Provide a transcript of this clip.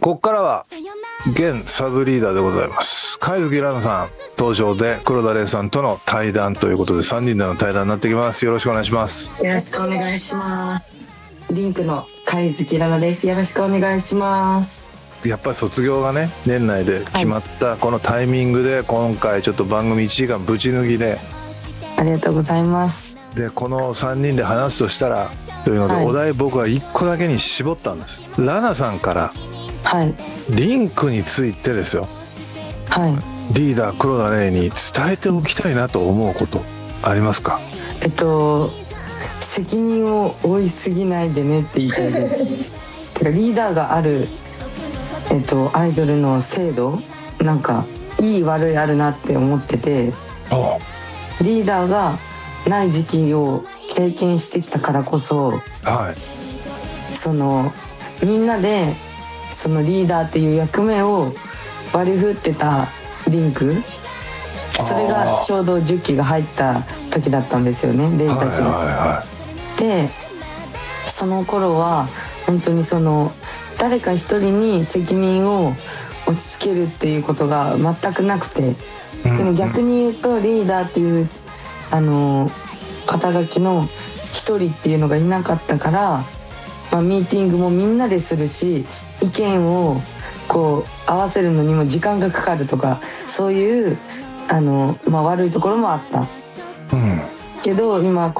ここからは現サブリーダーでございます貝月蘭さん登場で黒田玲さんとの対談ということで3人での対談になってきます。よろしくお願いします。 よろしくお願いします。リンクの貝月蘭です。よろしくお願いします。 やっぱり卒業がね年内で決まったこのタイミングで今回ちょっと番組1時間ぶち抜きでありがとうございます。 でこの3人で話すとしたらというので、お題僕は1個だけに絞ったんです。ラナさんからリンクについてですよ、リーダー黒田玲に伝えておきたいなと思うことありますか？ 責任を負いすぎないでねって言いたいですてかリーダーがあるアイドルの制度なんかいい悪いあるなって思ってて、リーダーがない時期を経験してきたからこそ、そのみんなでそのリーダーっていう役目を割り振ってたリンク、それがちょうど10期が入った時だったんですよね、レイたちが。でその頃は本当にその誰か一人に責任を押し付けるっていうことが全くなくて、でも逆に言うとリーダーっていう肩書きの一人っていうのがいなかったから、ミーティングもみんなでするし意見をこう合わせるのにも時間がかかるとかそういう悪いところもあった、けど今